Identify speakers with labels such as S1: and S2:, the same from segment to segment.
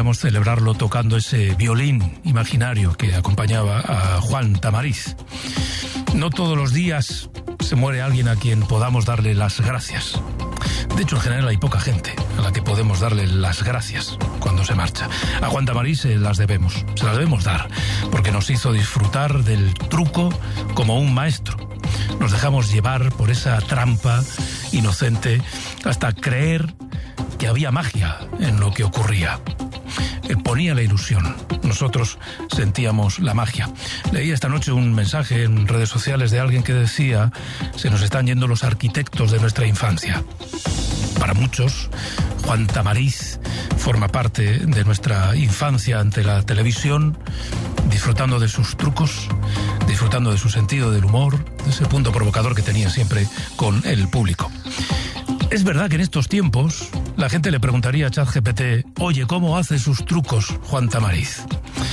S1: queríamos celebrarlo tocando ese violín imaginario que acompañaba a Juan Tamariz. No todos los días se muere alguien a quien podamos darle las gracias. De hecho, en general hay poca gente a la que podemos darle las gracias cuando se marcha. A Juan Tamariz se las debemos dar, porque nos hizo disfrutar del truco como un maestro. Nos dejamos llevar por esa trampa inocente hasta creer que había magia en lo que ocurría. Él ponía la ilusión, nosotros sentíamos la magia. Leí esta noche un mensaje en redes sociales de alguien que decía: se nos están yendo los arquitectos de nuestra infancia. Para muchos, Juan Tamariz forma parte de nuestra infancia ante la televisión, disfrutando de sus trucos, disfrutando de su sentido del humor, de ese punto provocador que tenía siempre con el público. Es verdad que en estos tiempos la gente le preguntaría a ChatGPT: oye, ¿cómo hace sus trucos Juan Tamariz?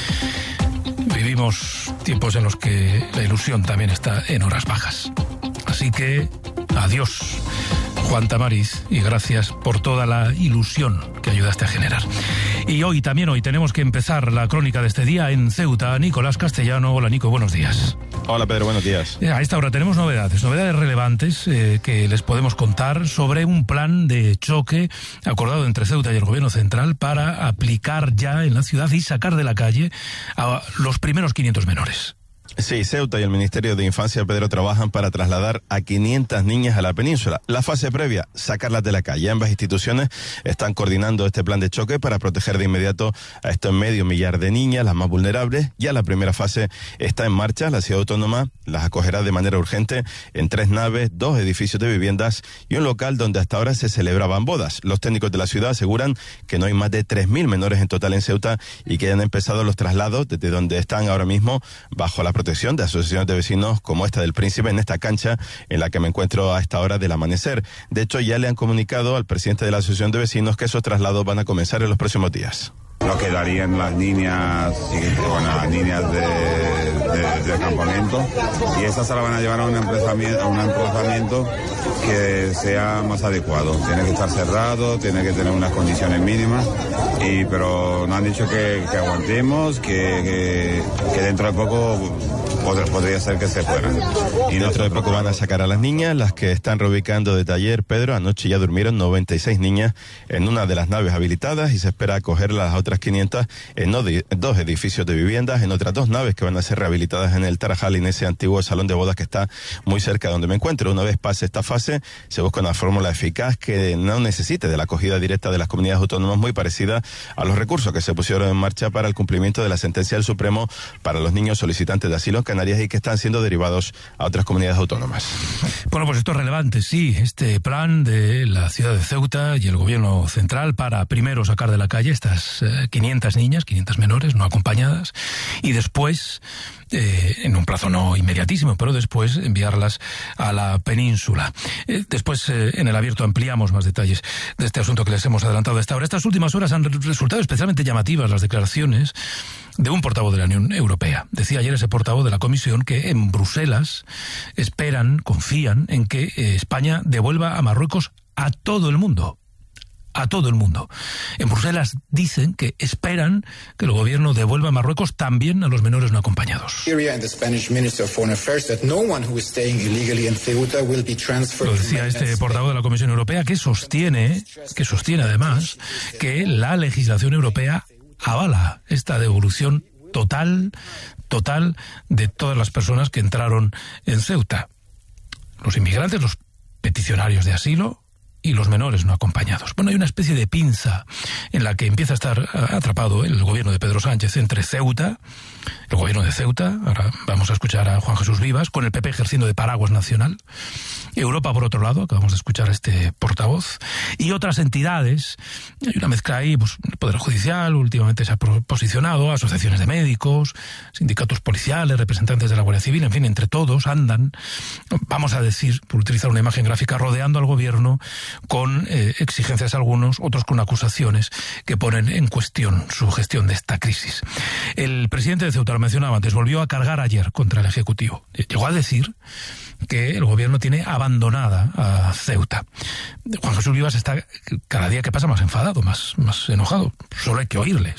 S1: Vivimos tiempos en los que la ilusión también está en horas bajas. Así que, adiós, Juan Tamariz, y gracias por toda la ilusión que ayudaste a generar. Y hoy tenemos que empezar la crónica de este día en Ceuta. Nicolás Castellano. Hola, Nico, buenos días.
S2: Hola, Pedro, buenos días.
S1: A esta hora tenemos novedades relevantes que les podemos contar sobre un plan de choque acordado entre Ceuta y el Gobierno Central para aplicar ya en la ciudad y sacar de la calle a los primeros 500 menores.
S2: Sí, Ceuta y el Ministerio de Infancia, Pedro, trabajan para trasladar a 500 niñas a la península. La fase previa, sacarlas de la calle. Ambas instituciones están coordinando este plan de choque para proteger de inmediato a estos medio millar de niñas, las más vulnerables. Ya la primera fase está en marcha. La ciudad autónoma las acogerá de manera urgente en 3 naves, 2 edificios de viviendas y un local donde hasta ahora se celebraban bodas. Los técnicos de la ciudad aseguran que no hay más de 3.000 menores en total en Ceuta y que ya han empezado los traslados desde donde están ahora mismo bajo la protección de asociaciones de vecinos como esta del Príncipe, en esta cancha en la que me encuentro a esta hora del amanecer. De hecho, ya le han comunicado al presidente de la asociación de vecinos que esos traslados van a comenzar en los próximos días.
S3: No quedarían las niñas, las niñas de campamento, y esas se las van a llevar a un emplazamiento que sea más adecuado. Tiene que estar cerrado, tiene que tener unas condiciones mínimas, pero nos han dicho que aguantemos, que dentro de poco podría ser que se fueran.
S2: Y dentro de poco van a sacar a las niñas, las que están reubicando desde ayer, Pedro. Anoche ya durmieron 96 niñas en una de las naves habilitadas y se espera acoger las otras 500 en 2 edificios de viviendas, en otras 2 naves que van a ser rehabilitadas en el Tarajal y en ese antiguo salón de bodas que está muy cerca de donde me encuentro. Una vez pase esta fase, se busca una fórmula eficaz que no necesite de la acogida directa de las comunidades autónomas, muy parecida a los recursos que se pusieron en marcha para el cumplimiento de la sentencia del Supremo para los niños solicitantes de asilo en Canarias y que están siendo derivados a otras comunidades autónomas.
S1: Bueno, pues esto es relevante, sí, este plan de la ciudad de Ceuta y el Gobierno Central para primero sacar de la calle estas 500 niñas, 500 menores no acompañadas, y después, en un plazo no inmediatísimo, pero después enviarlas a la península. Después, en el abierto, ampliamos más detalles de este asunto que les hemos adelantado a esta hora. Estas últimas horas han resultado especialmente llamativas las declaraciones de un portavoz de la Unión Europea. Decía ayer ese portavoz de la Comisión que en Bruselas confían en que España devuelva a Marruecos a todo el mundo. A todo el mundo. En Bruselas dicen que esperan que el gobierno devuelva a Marruecos también a los menores no acompañados. Lo decía este portavoz de la Comisión Europea, que sostiene además que la legislación europea avala esta devolución total de todas las personas que entraron en Ceuta. Los inmigrantes, los peticionarios de asilo y los menores no acompañados. Bueno, hay una especie de pinza en la que empieza a estar atrapado el gobierno de Pedro Sánchez entre Ceuta, el gobierno de Ceuta, ahora vamos a escuchar a Juan Jesús Vivas, con el PP ejerciendo de paraguas nacional, Europa por otro lado, acabamos de escuchar a este portavoz, y otras entidades. Hay una mezcla ahí, pues el Poder Judicial últimamente se ha posicionado, asociaciones de médicos, sindicatos policiales, representantes de la Guardia Civil, en fin, entre todos andan, vamos a decir, por utilizar una imagen gráfica, rodeando al gobierno con exigencias a algunos, otros con acusaciones que ponen en cuestión su gestión de esta crisis. El presidente de Ceuta, lo mencionaba antes, volvió a cargar ayer contra el Ejecutivo. Llegó a decir que el gobierno tiene abandonada a Ceuta. Juan Jesús Vivas está cada día que pasa más enfadado, más enojado. Solo hay que oírle.